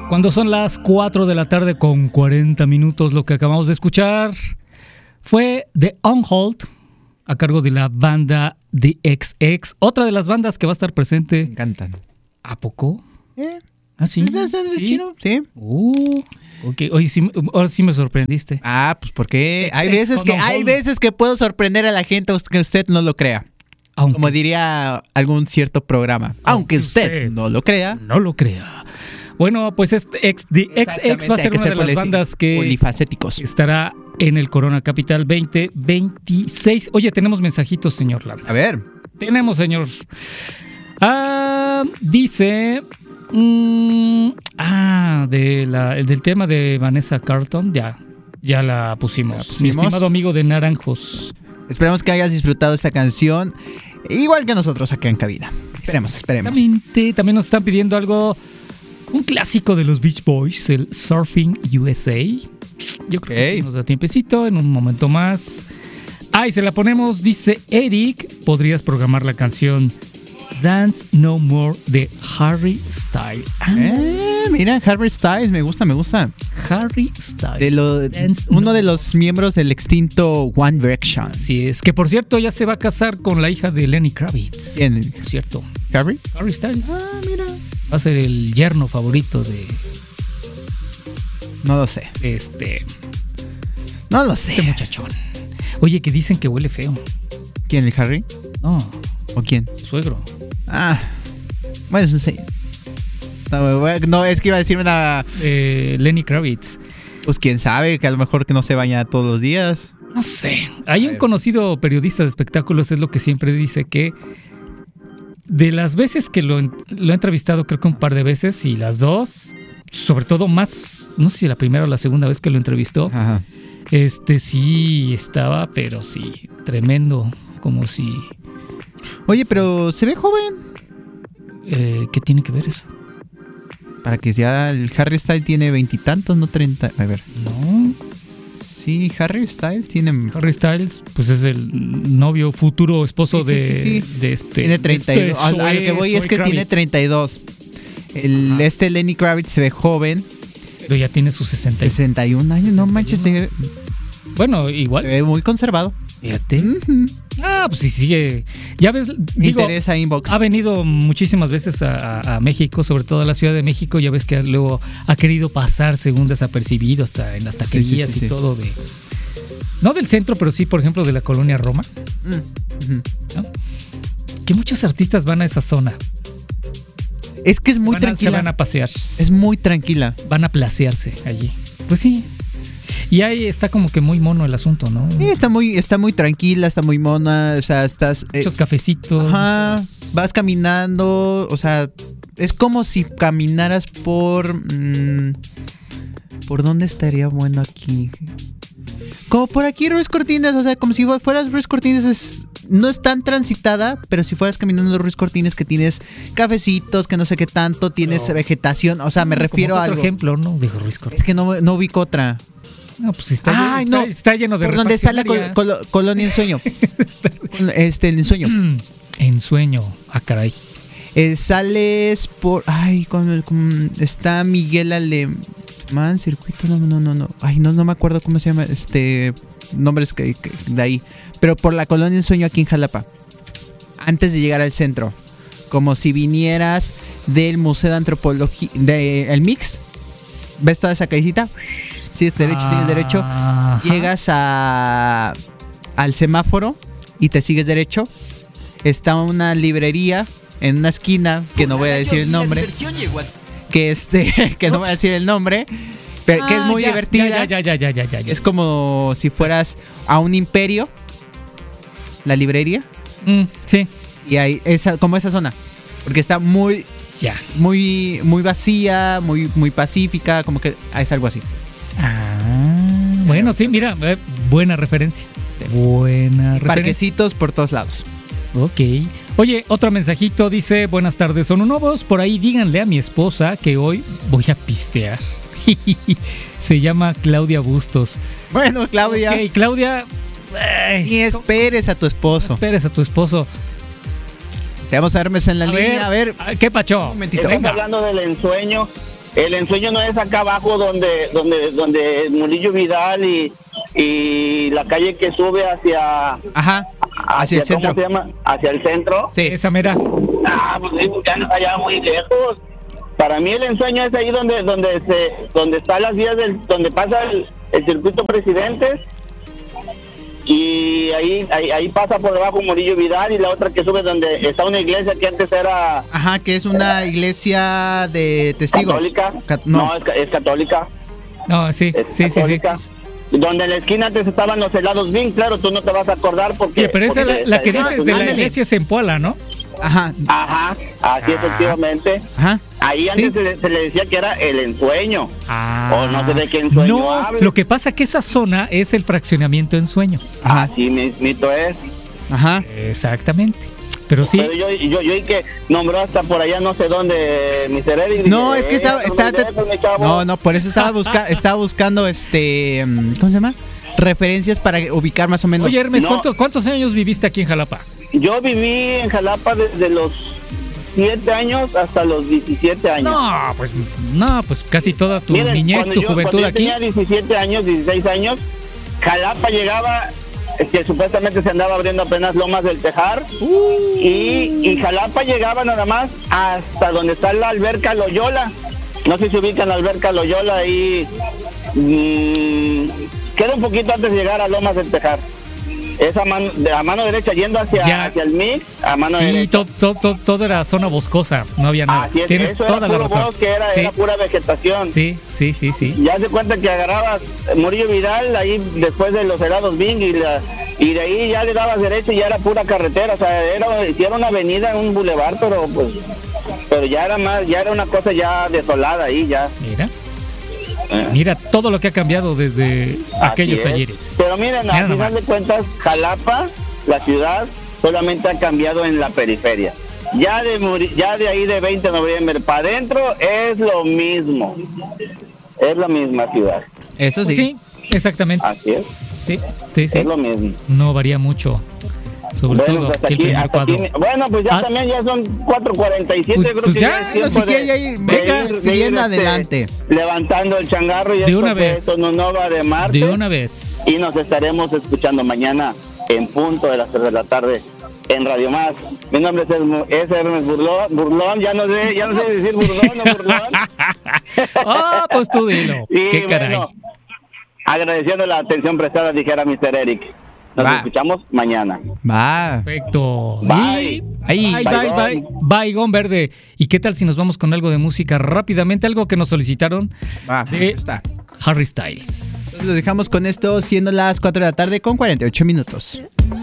Cuando son las 4 de la tarde con 40 minutos, lo que acabamos de escuchar fue The Unhold, a cargo de la banda The XX, otra de las bandas que va a estar presente. Me encantan. ¿A poco? ¿Ah, sí? ¿Sí? Chido, sí. Ok. Oye, sí, ahora sí me sorprendiste. Pues porque hay XX veces que puedo sorprender a la gente que usted no lo crea. Como diría algún cierto programa. Aunque usted no lo crea. No lo crea. Bueno, pues The XX va a ser una de las bandas que polifacéticos. Estará en el Corona Capital 2026. Oye, tenemos mensajitos, señor Landa. A ver. Tenemos, señor. Dice... del tema de Vanessa Carlton, ya la pusimos. Mi estimado amigo de Naranjos. Esperamos que hayas disfrutado esta canción, igual que nosotros acá en cabina. Esperemos. También nos están pidiendo algo, un clásico de los Beach Boys, el Surfing USA. Yo creo que nos da tiempecito, en un momento más. Y se la ponemos, dice Eric, podrías programar la canción Dance No More de Harry Styles. Mira, Harry Styles, me gusta. Harry Styles. Uno de los miembros del extinto One Direction. Así es, que por cierto ya se va a casar con la hija de Lenny Kravitz. ¿Quién? ¿Cierto? ¿Harry? Harry Styles. Mira. Va a ser el yerno favorito de... No lo sé. No lo sé. Este muchachón. Oye, que dicen que huele feo. ¿Quién, el Harry? No. ¿O quién? Suegro. Bueno, no sé. No, es que iba a decir una... Lenny Kravitz. Pues quién sabe, que a lo mejor que no se baña todos los días. No sé. Hay un conocido periodista de espectáculos, es lo que siempre dice, que de las veces que lo he entrevistado, creo que un par de veces, y las dos, sobre todo más, no sé si la primera o la segunda vez que lo entrevistó, Ajá. Sí estaba, pero sí, tremendo, como si... Oye, pero se ve joven. ¿Qué tiene que ver eso? Para que sea el Harry Styles tiene 20 y tantos, no 30. A ver. No. Sí, Harry Styles tiene... Harry Styles, pues es el novio, futuro esposo sí. de Tiene 32. A lo que voy es que Kravitz. Tiene 32. Lenny Kravitz se ve joven. Pero ya tiene sus 61 años, no manches. Bueno, igual. Se ve muy conservado. Fíjate. Uh-huh. Pues sí, sigue. Ya ves, Me interesa Inbox. Ha venido muchísimas veces a México, sobre todo a la Ciudad de México. Ya ves que luego ha querido pasar según desapercibido hasta en las taquerías y todo de... No del centro, pero sí, por ejemplo, de la colonia Roma. Uh-huh. ¿No? Que muchos artistas van a esa zona. Es que es muy tranquila. Se van a pasear. Es muy tranquila. Van a placearse allí. Pues sí. Y ahí está como que muy mono el asunto, ¿no? Sí, está muy tranquila, está muy mona, o sea, estás... Muchos cafecitos. Ajá, vas caminando, o sea, es como si caminaras por... ¿Por dónde estaría bueno aquí? Como por aquí Ruiz Cortines, o sea, como si fueras Ruiz Cortines, no es tan transitada, pero si fueras caminando Ruiz Cortines que tienes cafecitos, que no sé qué tanto, tienes vegetación, o sea, me refiero a algo. Otro ejemplo, ¿no? Dijo Ruiz Cortines. Es que no ubico otra. No, pues está lleno de... Por donde está la colonia Ensueño. El Ensueño. Ensueño. Caray. Sales por... está Miguel Alemán, circuito... No. No me acuerdo cómo se llama. Nombres que de ahí. Pero por la colonia Ensueño aquí en Jalapa. Antes de llegar al centro. Como si vinieras del Museo de Antropología... el Mix. ¿Ves toda esa callecita? Sigues derecho, llegas al semáforo y te sigues derecho. Está una librería en una esquina, que no voy a decir el nombre, que no voy a decir el nombre, pero que es muy divertida. Ya. Es como si fueras a un imperio, la librería. Sí. Y hay como esa zona, porque está muy vacía, muy pacífica, como que es algo así. Bueno, sí, mira, buena referencia. Parquecitos por todos lados. Ok. Oye, otro mensajito dice: buenas tardes, son nuevos. Por ahí díganle a mi esposa que hoy voy a pistear. Se llama Claudia Bustos. Bueno, Claudia. Ok, Claudia. Y esperes a tu esposo. Te vamos a Hermes en la línea. A ver. ¿Qué pacho? Estamos hablando del ensueño. el ensueño no es acá abajo donde Murillo Vidal y la calle que sube hacia el centro. ¿Cómo se llama? Hacia el centro. Sí, esa mera. Pues ya no está allá muy lejos. Para mí el ensueño es ahí donde están las vías donde pasa el circuito Presidentes. Y ahí pasa por debajo Murillo Vidal, y la otra que sube donde está una iglesia que antes era... Ajá, que es una iglesia de testigos. ¿Católica? No, es católica. No, sí, sí. Donde en la esquina antes estaban los helados Bing, claro, tú no te vas a acordar porque... Sí, pero esa es la que dices de la iglesia es en Puebla, ¿no? Ajá, así efectivamente. Ajá. Ahí antes se le decía que era el ensueño. O no sé de qué ensueño No, hable. lo que pasa que esa zona es el fraccionamiento Ensueño. Así mismito es. Ajá. Exactamente. Pero sí. Pero yo y que nombró hasta por allá no sé dónde Mr. Eric. No, es que estaba no, por eso estaba buscando ¿cómo se llama? Referencias para ubicar más o menos. Oye, Hermes, ¿cuántos años viviste aquí en Jalapa? Yo viví en Jalapa desde los 7 años hasta los 17 años. No, pues casi toda tu niñez, tu juventud aquí. Yo tenía 17 años, 16 años, Jalapa llegaba, que supuestamente se andaba abriendo apenas Lomas del Tejar, y Jalapa llegaba nada más hasta donde está la alberca Loyola. No sé si se ubican la alberca Loyola ahí, queda un poquito antes de llegar a Lomas del Tejar. Esa a mano derecha yendo hacia el Mix, a mano derecha. Todo era zona boscosa, no había nada. Así es, tienes eso toda era la puro razón. bosque, era pura vegetación. Sí. Ya se cuenta que agarrabas Murillo Vidal ahí después de los helados Bing y de ahí ya le dabas derecha y ya era pura carretera, o sea, era una avenida, un bulevar, pero ya era una cosa ya desolada ahí ya. Mira todo lo que ha cambiado desde aquellos ayeres. Pero miren, al final de cuentas, Jalapa, la ciudad, solamente ha cambiado en la periferia. Ya de ahí de 20 de noviembre para adentro es lo mismo. Es la misma ciudad. Eso sí. Sí, exactamente. Así es. Sí. Es lo mismo. No varía mucho. Sobre todo pues aquí, el cuadro. Bueno, pues ya también ya son 4:47, creo que ya es tiempo de ir adelante. Levantando el changarro y de una vez. Sononova de Marte. De una vez. Y nos estaremos escuchando mañana en punto de las 3 de la tarde en Radio Más. Mi nombre es Hermes Burlón, ya no sé decir Burlón o Burlón. Pues tú dilo. Qué caray. Bueno, agradeciendo la atención prestada, dijera Mr. Eric. Nos escuchamos mañana. Perfecto. Bye. Bye, Gon Verde. ¿Y qué tal si nos vamos con algo de música rápidamente? Algo que nos solicitaron de Harry Styles. Los dejamos con esto, siendo las 4 de la tarde con 48 minutos.